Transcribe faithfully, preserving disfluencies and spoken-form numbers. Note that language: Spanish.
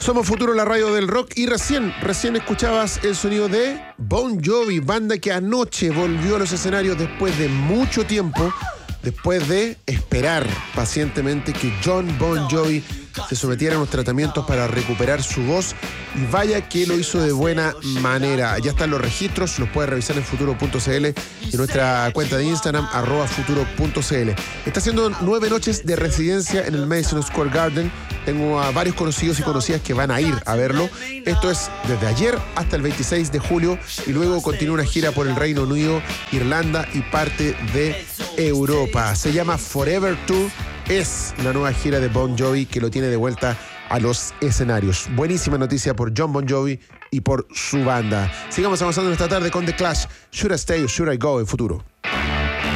Somos Futuro, la radio del rock, y recién, recién escuchabas el sonido de Bon Jovi, banda que anoche volvió a los escenarios después de mucho tiempo, después de esperar pacientemente que Jon Bon Jovi se sometiera a unos tratamientos para recuperar su voz, y vaya que lo hizo de buena manera. Ya están los registros, los puedes revisar en futuro punto c l y nuestra cuenta de Instagram, arroba futuro punto c l. Está haciendo nueve noches de residencia en el Madison Square Garden. Tengo a varios conocidos y conocidas que van a ir a verlo. Esto es desde ayer hasta el veintiséis de julio, y luego continúa una gira por el Reino Unido, Irlanda y parte de Europa. Se llama Forever Tour. Es la nueva gira de Bon Jovi que lo tiene de vuelta a los escenarios. Buenísima noticia por Jon Bon Jovi y por su banda. Sigamos avanzando en esta tarde con The Clash. Should I Stay or Should I Go en Futuro.